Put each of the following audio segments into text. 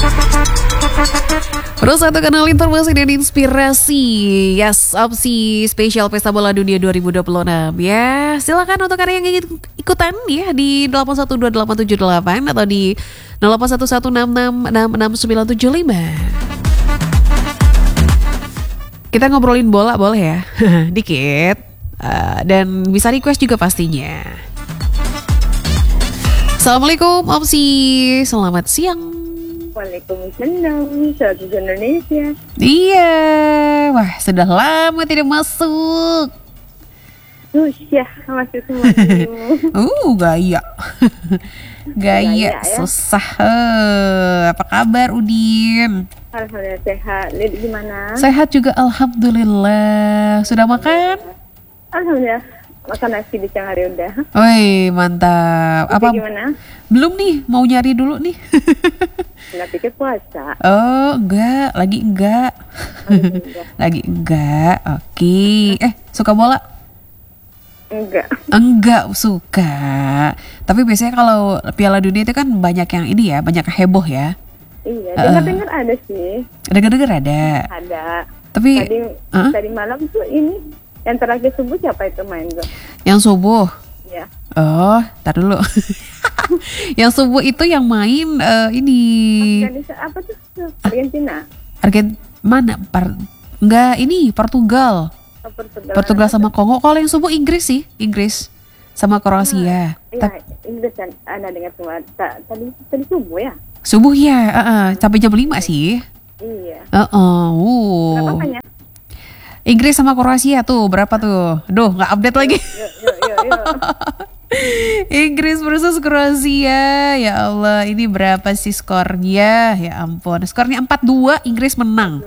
Terus satu kanal informasi dan inspirasi. Yes, opsi spesial Pesta Bola Dunia 2026 ya. Silakan untuk kalian yang ingin ikutan ya di 812878 atau di 0811666975. Kita ngobrolin bola boleh ya? Dikit. Dan bisa request juga pastinya. Assalamualaikum opsi. Selamat siang. Waalaikumsalam, selamat Indonesia. Iya, wah sudah lama tidak masuk. Susah masuk semuanya. Gaya. Gaya ya. susah. Apa kabar Udin? Alhamdulillah sehat. Lihat gimana? Sehat juga alhamdulillah. Sudah makan? Alhamdulillah. Makan nasi di siang hari udah. Woi, mantap. Apa? Apa Gimana? belum nih, mau nyari dulu nih. Nggak pikir puasa. Oh, enggak, lagi enggak. Lagi enggak. Oke. Suka bola? Enggak. Enggak suka. Tapi biasanya kalau Piala Dunia itu kan banyak yang ini ya, banyak heboh ya. Iya, dengar ada sih. Dengar ada. Ada. Tapi tadi malam tuh ini yang terakhir subuh siapa itu main tuh? Yang subuh. Ya. Oh, tar dulu. Yang subuh itu yang main ini. Apa tuh? Argentina. Mana? Enggak, ini Portugal. Oh, Portugal sama Kongo. Kalau yang subuh Inggris sih, Inggris sama Kroasia. Iya, Inggris kan ada dengar semua. Tadi subuh ya? Subuh ya, sampai jam 5 sih. Iya. Berapa banyak? Inggris sama Kroasia tuh berapa tuh? Duh, nggak update lagi. Yuk. Inggris versus Kroasia. Ya Allah, ini berapa sih skornya? Ya ampun, skornya 4-2, Inggris menang.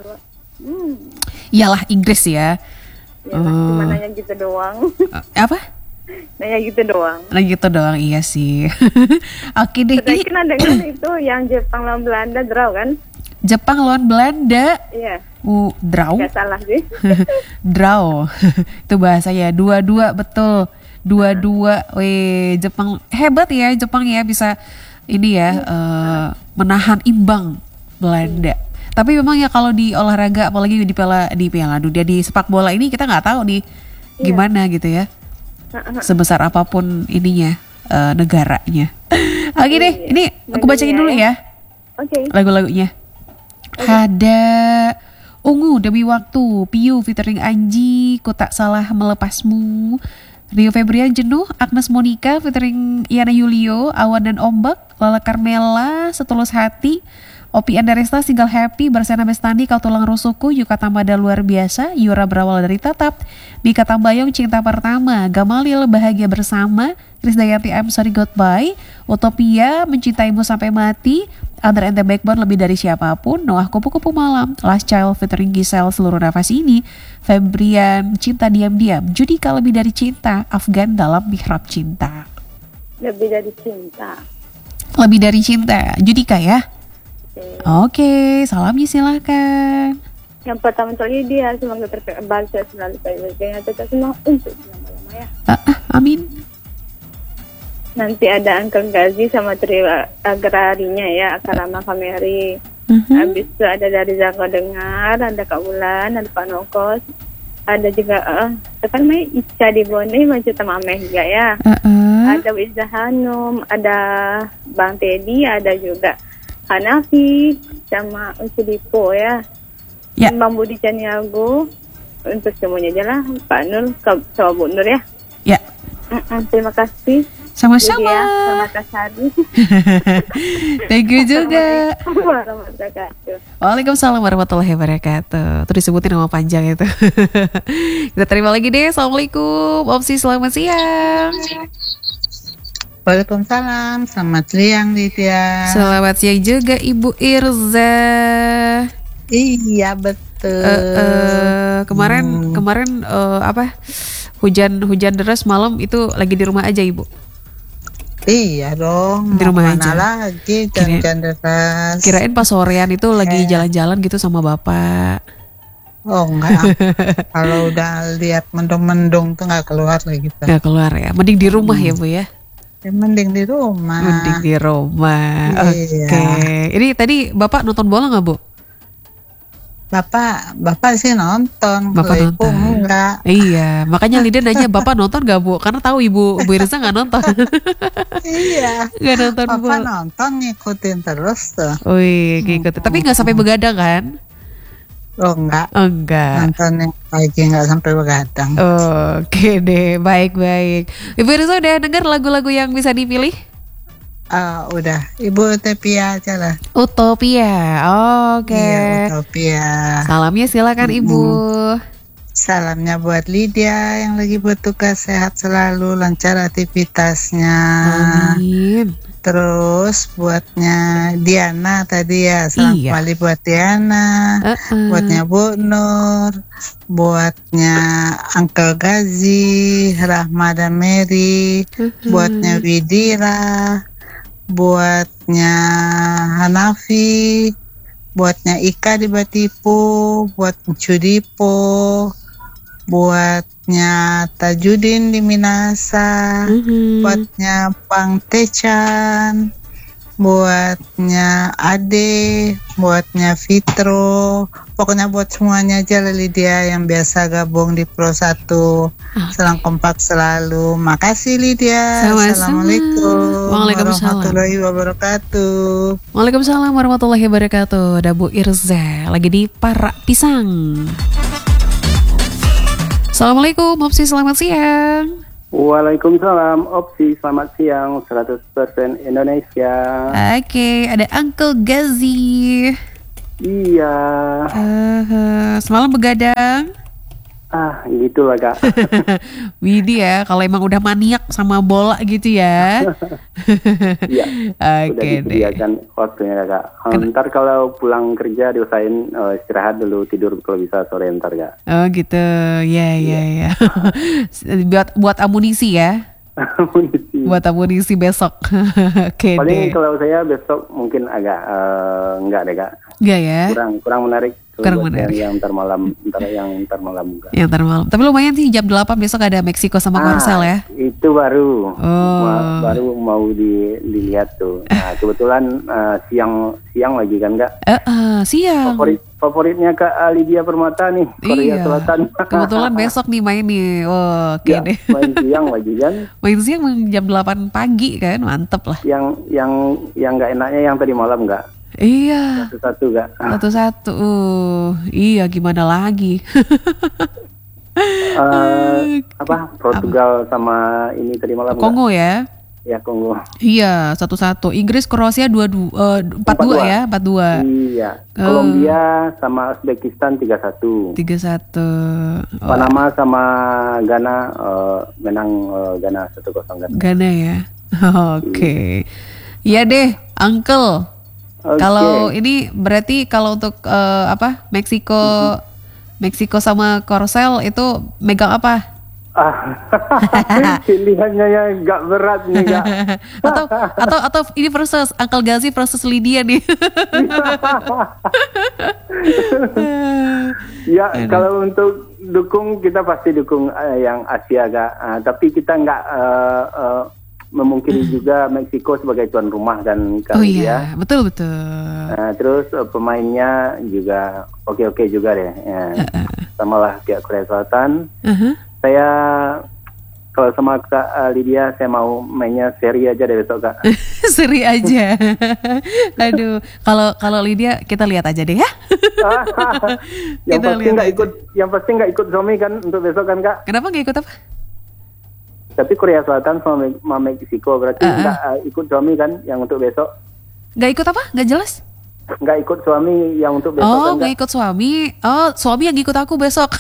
Iyalah Inggris ya. Cuma nanya gitu doang. Apa? Nanya gitu doang. Nah gitu doang, iya sih. Oke deh. Tadi kan ada kan itu yang Jepang lawan Belanda draw kan? Jepang lawan Belanda. Iya. Draw? Gak salah sih. Draw. Itu bahasanya 2-2 betul. 2-2. Weh, Jepang hebat ya, Jepang ya bisa ini ya menahan imbang Belanda. Tapi memang ya kalau di olahraga apalagi di Piala Dunia di sepak bola ini kita nggak tahu nih gimana gitu ya. Sebesar apapun ininya negaranya. Oke deh, ini aku bacain dulu ya. Oke. Lagu-lagunya. Ada Ungu Demi Waktu, Piu featuring Anji, Ku Tak Salah Melepasmu, Rio Febrian Jenuh, Agnes Monica featuring Yana Yulio, Awan dan Ombak, Lala Carmela, Setulus Hati, Opi Andaresta Single Happy, Barsana Bestani Kau Tulang Rusukku, Yuka Tamada Luar Biasa, Yura Berawal Dari Tatap, Mika Tambayong Cinta Pertama, Gamalil Bahagia Bersama, Krisdayanti I'm Sorry Goodbye, Utopia Mencintaimu Sampai Mati, Under and the Backbone Lebih Dari Siapapun, Noah Kupu-Kupu Malam, Last Child featuring Giselle Seluruh Nafas Ini, Febrian Cinta Diam-Diam, Judika Lebih Dari Cinta, Afgan Dalam Mihrab Cinta. Lebih dari cinta. Lebih Dari Cinta, Judika ya. Oke, salamnya silahkan. Yang pertama kali dia semoga terbaca selalu baik-baiknya tetap semua untuk lama-lama ya. Amin. Nanti ada Uncle Gazi sama trio agrarinya ya, Akarama Kameri. Habis itu ada dari Zako Dengar, ada Kak Bulan, ada Pak Nokos, ada juga kan main Ica di Bone macam Tamameh juga ya. Ada Wiza Hanum, ada Bang Teddy, ada juga Hanafi sama Usudipo ya. Bang Budi Caniago, untuk semuanya aja lah, Pak Nur, sama Bu Nur ya. Ya. Terima kasih. Sama-sama. Selamat Kasari. Thank you juga. Waalaikumsalam warahmatullahi wabarakatuh. Itu disebutin nama panjang itu. Kita terima lagi deh. Assalamualaikum. Opsi selamat siang. Waalaikumsalam, selamat siang Lydia. Selamat siang juga Ibu Irza. Iya betul. Kemarin apa? Hujan deras malam itu lagi di rumah aja Ibu? Iya dong. Di rumah mana aja. lagi hujan deras. Kirain pas sorean itu lagi jalan-jalan gitu sama Bapak. Oh enggak. Kalau udah lihat mendung-mendung tuh nggak keluar lagi. Nggak keluar ya. Mending di rumah ya Bu ya. Ya, mending di rumah. Mending di rumah. Iya. Oke. Ini tadi Bapak nonton bola nggak, Bu? Bapak sih nonton, Bapak kalau Ibu nonton. enggak. Iya, makanya Lydia nanya Bapak nonton nggak, Bu? Karena tahu Ibu Irza nggak nonton. Iya. Nggak nonton Bapak bola. nonton ngikutin terus tuh. Wih, gitu. Tapi nggak sampai begadang kan? Oh enggak, Oh, enggak. nonton yang pagi enggak sampai begadang. Oke deh, baik-baik. Ibu Irza udah dengar lagu-lagu yang bisa dipilih? Udah, Ibu Utopia aja lah. Utopia. Oke. Iya, Utopia. Salamnya silakan Ibu. Salamnya buat Lydia yang lagi bertugas, sehat selalu, lancar aktivitasnya. Amin. Terus buatnya Diana tadi ya, salam Iya. kembali buat Diana. Buatnya Bu Nur, buatnya Uncle Gazi, Rahma dan Mary, buatnya Widira, buatnya Hanafi, buatnya Ika di Batipu, buat Cudipo, buatnya Tajudin di Minasa, buatnya Pang Techan, buatnya Ade, buatnya Fitro, pokoknya buat semuanya aja lah Lydia yang biasa gabung di Pro 1. Selang kompak selalu. Makasih Lydia. Sama-sama. Assalamualaikum Waalaikumsalam. warahmatullahi wabarakatuh. Waalaikumsalam warahmatullahi wabarakatuh. Ada Bu Irza lagi di Parak Pisang. Assalamualaikum, Opsi, selamat siang. Waalaikumsalam, Opsi, selamat siang, 100% Indonesia. Oke, ada Uncle Gazi. Iya, Semalam begadang. gitulah Kak. Widi ya, kalau emang udah maniak sama bola gitu ya. Iya, Oke udah deh. disediakan waktunya Kak. Ntar kalau pulang kerja diusahain istirahat dulu, tidur kalau bisa sore ntar Kak. Oh gitu, ya. buat amunisi ya. Amunisi. Buat amunisi besok. Oke deh. Paling kalau saya besok mungkin agak enggak deh Kak. Enggak ya? Kurang menarik. Kurang Buat menarik. Yang ntar malam enggak. Yang ntar malam. Tapi lumayan sih jam 8 besok ada Meksiko sama Korsel ya. Itu baru Oh. baru mau dilihat tuh. Nah, kebetulan siang lagi kan Kak. Siang. Favoritnya Kak Lydia Permata nih, Korea Iya. Selatan. Kebetulan besok nih main nih. Oh, oke Ya, deh. main siang lagi kan. Main siang jam 8 pagi kan. Mantep lah. Yang nggak enaknya yang tadi malam nggak Iya. satu-satu Kak. Satu-satu. Iya, gimana lagi? Portugal sama ini tadi malam nggak? Kongo ya. Ya Kongo. Iya, 1-1. Inggris Kroasia 4-2 ya, 4-2. Iya. Kolombia sama Uzbekistan 3-1. 3-1. Panama sama Ghana menang Ghana 1-0 kan. Ghana ya. Oke. Iya deh, Uncle. Oke. Kalau ini berarti kalau untuk Meksiko sama Korsel itu megang apa? Pilihannya yang gak berat nih Kak. atau ini versus Uncle Gazi versus Lydia nih. Ya kalau untuk dukung kita pasti dukung yang Asia Kak. Tapi kita nggak memungkiri juga Meksiko sebagai tuan rumah kan Kak. Oh iya, betul. Terus pemainnya juga oke juga deh. Samalah kayak Korea Selatan. Saya kalau sama Kak Lydia saya mau mainnya seri aja deh besok Kak. Seri aja. Aduh, kalau Lydia kita lihat aja deh ya. Yang pasti nggak ikut suami kan untuk besok kan Kak. Kenapa nggak ikut apa? Tapi Korea Selatan sama Meksiko berarti nggak ikut suami kan yang untuk besok. Nggak ikut apa? Nggak jelas? Nggak ikut suami yang untuk besok Oh, kan nggak ikut suami. Oh, suami yang ikut aku besok.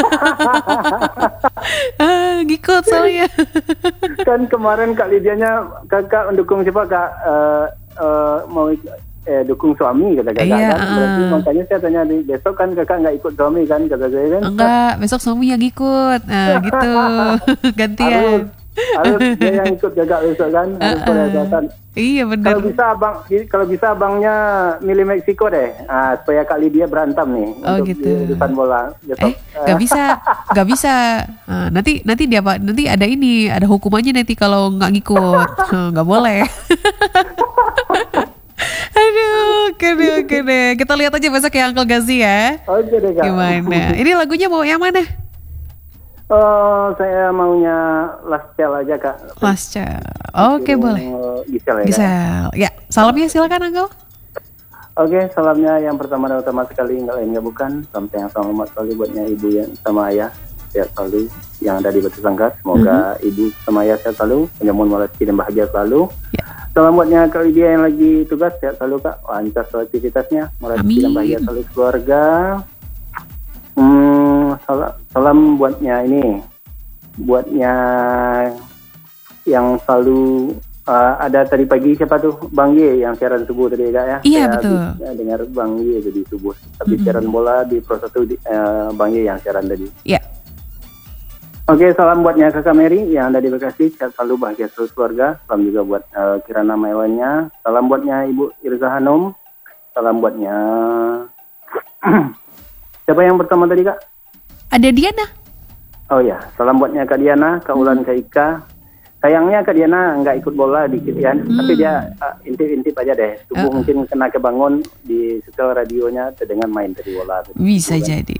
Ngikut soalnya. Kan kemarin Kak Lydianya kakak mendukung siapa Kak? Mau dukung suami kata kakak Iya, kan. Berarti makanya saya tanya besok kan kakak nggak ikut suami kan kata saya kan. Enggak, besok suami yang ikut. Nah, gitu. Gantian. Harus dia yang ikut jaga besok kan, harus Korea Selatan. Iya benar. Kalau bisa abangnya milih Meksiko deh, supaya Kak Lydia berantem nih untuk gitu. di urusan bola besok. Gak bisa. Nanti ada hukumannya nanti kalau nggak ngikut, nggak boleh. Aduh, oke deh. Kita lihat aja besok ya Uncle Gazi ya. Oke deh Kak. Gimana? Ini lagunya mau yang mana? Oh, saya maunya Last Child aja Kak. Last Child. Oke, boleh. Gisel ya. Gisel. Ya, salamnya silakan Uncle. Oke, salamnya yang pertama dan utama sekali nggak lain nggak bukan. Sampai yang selamat sekali buatnya ibu yang sama ayah sehat selalu yang ada di Batu Sangkar. Semoga ibu sama ayah sehat selalu, penyambung rezeki dan bahagia selalu. Ya. Salam buatnya Kak Lydia yang lagi tugas sehat selalu Kak. Lancar selalu aktivitasnya, rezeki dan bahagia selalu keluarga. Salam buatnya yang selalu ada tadi pagi siapa tuh Bang Ye yang siaran subuh tadi Kak ya. Iya saya betul. Dengar Bang Ye jadi subuh. Tapi siaran bola di Pro 1 Bang Ye yang siaran tadi. Iya. Oke, salam buatnya Kakak Mary yang ada di Bekasi, sehat selalu bahagia selalu keluarga. Salam juga buat Kirana Maiwannya. Salam buatnya Ibu Irza Hanum. Salam buatnya siapa yang pertama tadi Kak? Ada Diana. Oh ya, salam buatnya Kak Diana, Kak Ulan, Kak Ika. Sayangnya Kak Diana nggak ikut bola dikit ya, tapi dia intip-intip aja deh. Subuh mungkin kena kebangun di setel radionya terdengar main tadi bola. Bisa jadi.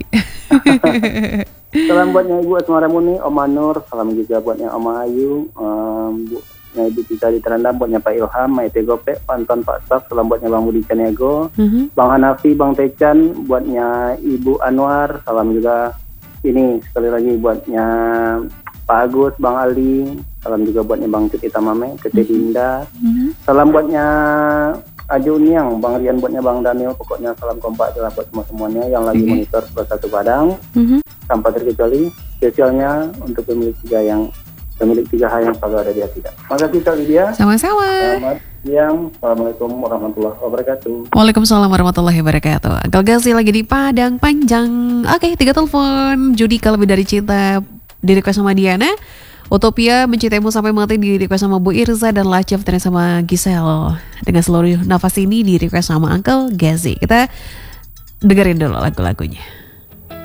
Salam buatnya Ibu Asmara Muni, Om Anur. Salam juga buatnya Om Ayu, buatnya Ibu Tita di Terendam, buatnya Pak Ilham, Maite Gopek, Pak Anton, Pak Staf. Salam buatnya Bang Budi Caniago, Bang Hanafi, Bang Tecan, buatnya Ibu Anwar. Salam juga ini sekali lagi buatnya Pak Agus, Bang Ali. Salam juga buatnya Bang Titi Tamame, Tete Dinda. Salam buatnya Ajo Uniang, Bang Rian, buatnya Bang Daniel. Pokoknya salam kompak adalah buat semuanya yang lagi monitor Pro 1 Padang. Tanpa terkecuali, spesialnya untuk pemilik 3 hal yang selalu ada di hati. Makasih Kak Lydia. Sama-sama. Selamat siang. Assalamualaikum warahmatullahi wabarakatuh. Waalaikumsalam warahmatullahi wabarakatuh. Uncle Gazi lagi di Padang Panjang. Oke, 3 telepon. Judika lebih dari cinta di request sama Diana. Utopia mencintaimu sampai mati di request sama Bu Irza, dan Lacef ternyata sama Gisel. Dengan seluruh nafas ini di request sama Uncle Gazi. Kita dengerin dulu lagu-lagunya.